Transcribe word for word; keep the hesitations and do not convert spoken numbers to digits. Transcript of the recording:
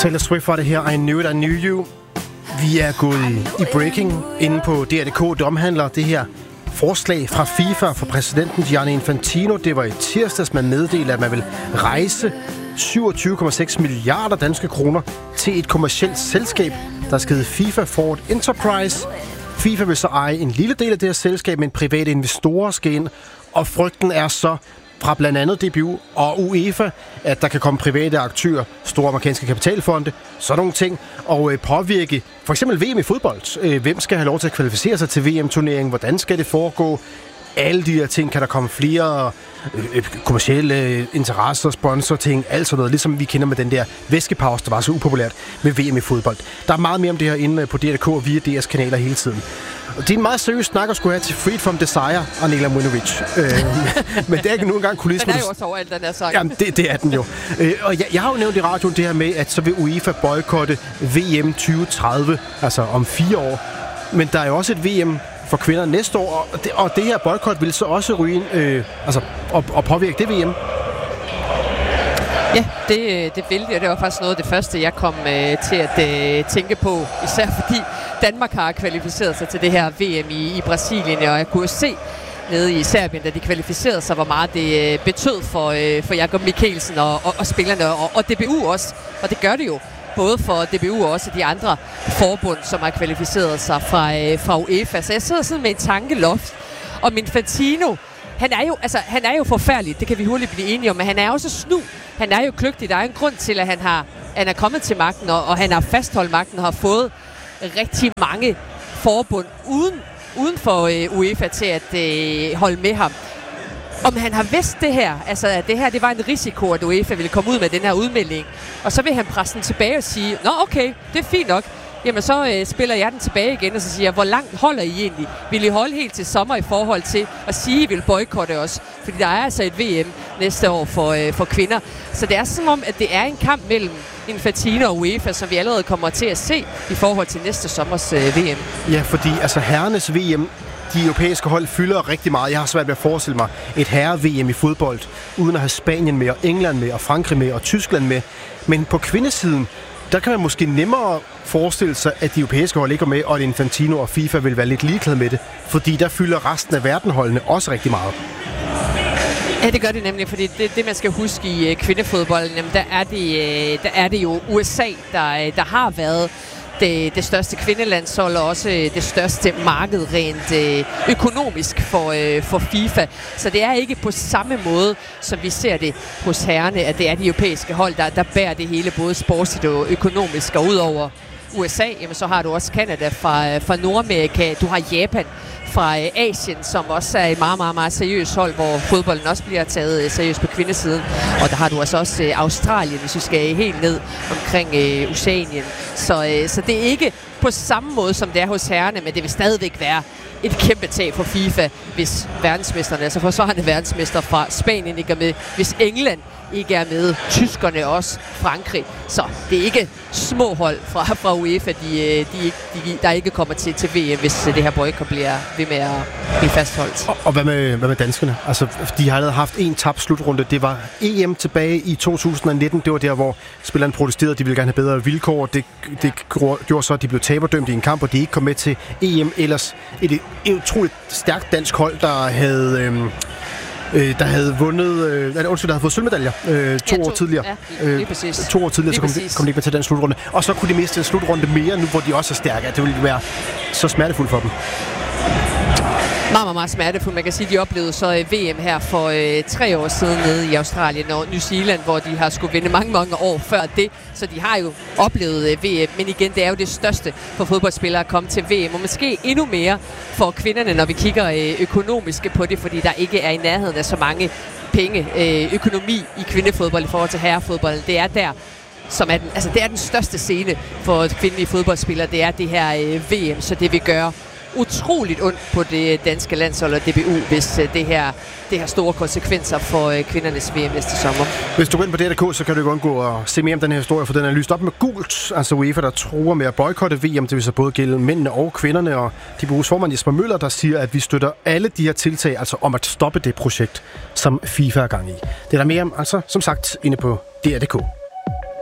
Taylor Swift var det her, I Knew It, I Knew You. Vi er gået i, i breaking inde på D R punktum D K. Det omhandler det her forslag fra FIFA for præsidenten Gianni Infantino. Det var i tirsdags, man meddelte, at man vil rejse syvogtyve komma seks milliarder danske kroner til et kommercielt selskab, der skal hedde FIFA Forward Enterprise. FIFA vil så eje en lille del af det her selskab, men private investorer skal ind, og frygten er så fra blandt andet D B U og UEFA, at der kan komme private aktører, store amerikanske kapitalfonde, sådan nogle ting, og øh, påvirke for eksempel V M i fodbold. Øh, hvem skal have lov til at kvalificere sig til V M-turneringen? Hvordan skal det foregå? Alle de her ting, kan der komme flere øh, kommercielle øh, interesser, sponsorting, alt sådan noget, ligesom vi kender med den der væskepause, der var så upopulært med V M i fodbold. Der er meget mere om det her inde på D R punktum D K og via D R's kanaler hele tiden. Og det er en meget seriøs snak at skulle have til Freed from Desire og Nela Mujnovic. øh, men det er ikke nu engang kulissen. Den er jo også overalt, den er sagt. Jamen, det, det er den jo. øh, og jeg, jeg har jo nævnt i radioen det her med, at så vil UEFA boykotte V M tyve tredive, altså om fire år. Men der er jo også et V M for kvinder næste år, og det, og det her boykot vil så også ryge ind, øh, altså, og, og påvirke det V M. Ja, det, det vil det, og det var faktisk noget af det første, jeg kom øh, til at øh, tænke på, især fordi Danmark har kvalificeret sig til det her V M i, i Brasilien, og jeg kunne jo se nede i Serbien, da de kvalificerede sig, hvor meget det øh, betød for, øh, for Jakob Mikkelsen og, og, og spillerne, og, og D B U også, og det gør det jo. Både for D B U og også de andre forbund, som har kvalificeret sig fra, øh, fra UEFA. Så jeg sidder sådan med en tankeloft. Og Infantino, han er jo, altså, han er jo forfærdelig, det kan vi hurtigt blive enige om, men han er også snu. Han er jo kløgtig. Der er en grund til, at han, har, han er kommet til magten, og, og han har fastholdt magten og har fået rigtig mange forbund uden, uden for øh, UEFA til at øh, holde med ham. Om han har vidst det her, altså at det her det var en risiko, at UEFA ville komme ud med den her udmelding, og så vil han presse den tilbage og sige, nå okay, det er fint nok, jamen så øh, spiller jeg den tilbage igen, og så siger jeg, hvor langt holder I egentlig? Vil I holde helt til sommer i forhold til at sige, at I vil boykotte os? Fordi der er altså et V M næste år for, øh, for kvinder. Så det er som om, at det er en kamp mellem Infantino og UEFA, som vi allerede kommer til at se i forhold til næste sommers øh, V M. Ja, fordi altså herrenes V M, de europæiske hold fylder rigtig meget. Jeg har svært ved at forestille mig et herre-V M i fodbold, uden at have Spanien med, og England med, og Frankrig med, og Tyskland med. Men på kvindesiden, der kan man måske nemmere forestille sig, at de europæiske hold ikke er med, og at Infantino og FIFA vil være lidt ligeglade med det. Fordi der fylder resten af verdenholdene også rigtig meget. Ja, det gør det nemlig, fordi det, det man skal huske i uh, kvindefodbolden, jamen, der, er det, uh, der er det jo U S A, der, der har været Det, det største kvindelandshold og også det største marked rent øh, økonomisk for, øh, for FIFA. Så det er ikke på samme måde, som vi ser det hos herrerne, at det er de europæiske hold, der, der bærer det hele, både sportsligt og økonomisk. Og udover U S A, jamen, så har du også Canada fra, fra Nordamerika, du har Japan fra øh, Asien, som også er et meget, meget, meget seriøst hold, hvor fodbolden også bliver taget øh, seriøst på kvindesiden. Og der har du altså også øh, Australien, hvis vi skal helt ned omkring øh, Oceanien. Så, øh, så det er ikke på samme måde, som det er hos herrerne, men det vil stadigvæk være et kæmpe tab for FIFA, hvis verdensmesterne, altså forsvarende verdensmester fra Spanien ikke er med, hvis England ikke er med, tyskerne også, Frankrig. Så det er ikke små hold fra, fra UEFA, de, de, de, der ikke kommer til, til V M, hvis det her boykot bliver ved med at blive fastholdt. Og, og hvad, med, hvad med danskerne? Altså, de har allerede haft en tabt slutrunde. Det var E M tilbage i to tusind nitten. Det var der, hvor spillerne protesterede. De ville gerne have bedre vilkår. Det, det gjorde så, at de blev taberdømt i en kamp, og de ikke kom med til E M. Ellers et, et utroligt stærkt dansk hold, der havde... Øhm, Øh, der havde vundet, øh, undskyld, der havde fået sølvmedaljer øh, to, ja, to år tidligere. Ja, lige præcis. Øh, to år tidligere, lige så kom de, kom de ikke med til den slutrunde. Og så kunne de miste en slutrunde mere, nu hvor de også er stærke. Det ville være så smertefuldt for dem. Meget, meget, meget smertefuldt. Man kan sige, at de oplevede så V M her for øh, tre år siden nede i Australien og New Zealand, hvor de har skulle vinde mange, mange år før det. Så de har jo oplevet øh, V M, men igen, det er jo det største for fodboldspillere at komme til V M. Og måske endnu mere for kvinderne, når vi kigger øh, økonomisk på det, fordi der ikke er i nærheden af så mange penge, øh, økonomi i kvindefodbold i forhold til herrefodbold. Det er der, som er den, altså det er den største scene for kvindelige fodboldspillere. Det er det her øh, V M, så det vil gøre utroligt ondt på det danske landshold og D B U, hvis uh, det her det har store konsekvenser for uh, kvindernes V M næste sommer. Hvis du går ind på D R punktum D K, så kan du undgå at se mere om den her historie, for den er lyst op med gult. Altså UEFA, der truer med at boykotte V M, det vil så både gælde mændene og kvinderne, og D B U's formand Jesper Møller, der siger, at vi støtter alle de her tiltag, altså om at stoppe det projekt, som FIFA er gang i. Det er der mere om, altså som sagt, inde på D R punktum D K.